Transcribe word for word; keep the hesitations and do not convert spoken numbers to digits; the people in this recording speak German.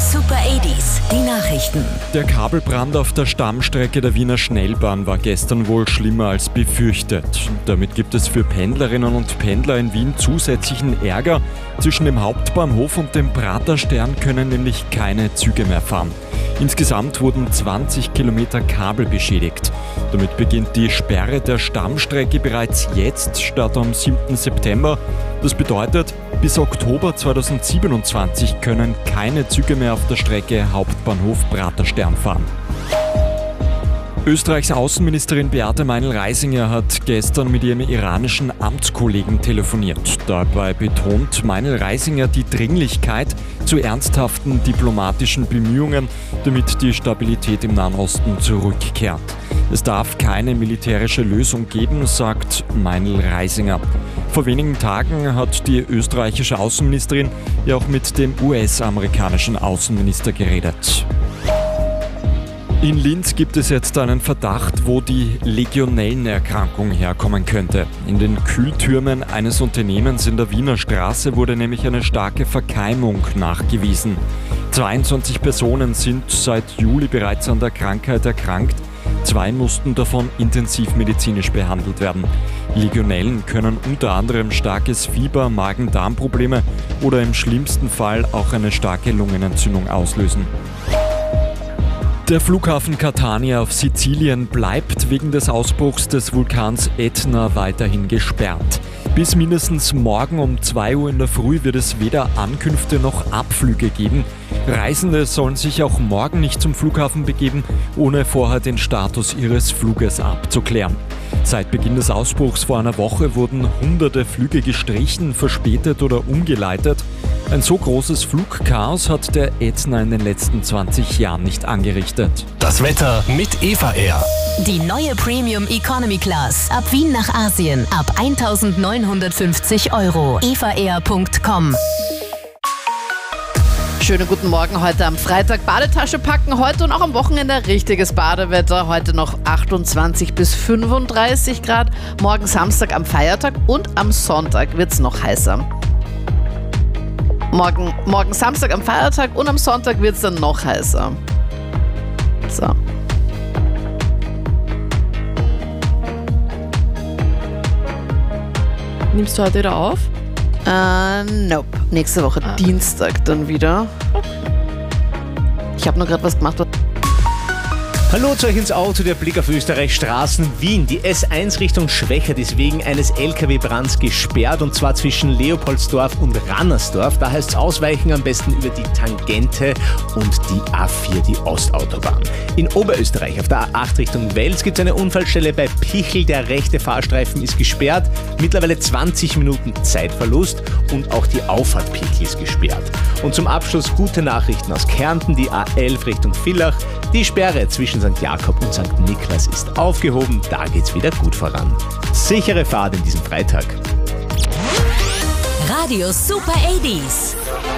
Super achtziger, die Nachrichten. Der Kabelbrand auf der Stammstrecke der Wiener Schnellbahn war gestern wohl schlimmer als befürchtet. Damit gibt es für Pendlerinnen und Pendler in Wien zusätzlichen Ärger. Zwischen dem Hauptbahnhof und dem Praterstern können nämlich keine Züge mehr fahren. Insgesamt wurden zwanzig Kilometer Kabel beschädigt. Damit beginnt die Sperre der Stammstrecke bereits jetzt statt am siebten September. Das bedeutet, bis Oktober zweitausendsiebenundzwanzig können keine Züge mehr auf der Strecke Hauptbahnhof Praterstern fahren. Österreichs Außenministerin Beate Meinl-Reisinger hat gestern mit ihrem iranischen Amtskollegen telefoniert. Dabei betont Meinl-Reisinger die Dringlichkeit zu ernsthaften diplomatischen Bemühungen, damit die Stabilität im Nahen Osten zurückkehrt. Es darf keine militärische Lösung geben, sagt Meinl-Reisinger. Vor wenigen Tagen hat die österreichische Außenministerin ja auch mit dem U S-amerikanischen Außenminister geredet. In Linz gibt es jetzt einen Verdacht, wo die Legionellenerkrankung herkommen könnte. In den Kühltürmen eines Unternehmens in der Wiener Straße wurde nämlich eine starke Verkeimung nachgewiesen. zweiundzwanzig Personen sind seit Juli bereits an der Krankheit erkrankt. Zwei mussten davon intensivmedizinisch behandelt werden. Legionellen können unter anderem starkes Fieber, Magen-Darm-Probleme oder im schlimmsten Fall auch eine starke Lungenentzündung auslösen. Der Flughafen Catania auf Sizilien bleibt wegen des Ausbruchs des Vulkans Ätna weiterhin gesperrt. Bis mindestens morgen um zwei Uhr in der Früh wird es weder Ankünfte noch Abflüge geben. Reisende sollen sich auch morgen nicht zum Flughafen begeben, ohne vorher den Status ihres Fluges abzuklären. Seit Beginn des Ausbruchs vor einer Woche wurden hunderte Flüge gestrichen, verspätet oder umgeleitet. Ein so großes Flugchaos hat der Ätna in den letzten zwanzig Jahren nicht angerichtet. Das Wetter mit Eva Air. Die neue Premium Economy Class. Ab Wien nach Asien. Ab eintausendneunhundertfünfzig Euro. eva air punkt com. Schönen guten Morgen heute am Freitag. Badetasche packen, heute und auch am Wochenende richtiges Badewetter. Heute noch achtundzwanzig bis fünfunddreißig Grad. Morgen Samstag am Feiertag und am Sonntag wird es noch heißer. Morgen, morgen Samstag am Feiertag und am Sonntag wird es dann noch heißer. So. Nimmst du heute wieder auf? Äh, nope. Nächste Woche Ah. Dienstag dann wieder. Okay. Ich habe nur gerade was gemacht. Hallo zu euch ins Auto, der Blick auf Österreich, Straßen Wien. Die S eins Richtung Schwächert ist wegen eines L K W-Brands gesperrt und zwar zwischen Leopoldsdorf und Rannersdorf. Da heißt es ausweichen am besten über die Tangente und die A vier, die Ostautobahn. In Oberösterreich auf der A acht Richtung Wels gibt es eine Unfallstelle bei Pichel. Der rechte Fahrstreifen ist gesperrt. Mittlerweile zwanzig Minuten Zeitverlust und auch die Auffahrt Pichel ist gesperrt. Und zum Abschluss gute Nachrichten aus Kärnten, die A elf Richtung Villach. Die Sperre zwischen Sankt Jakob und Sankt Niklas ist aufgehoben, da geht's wieder gut voran. Sichere Fahrt in diesem Freitag. Radio Super achtziger.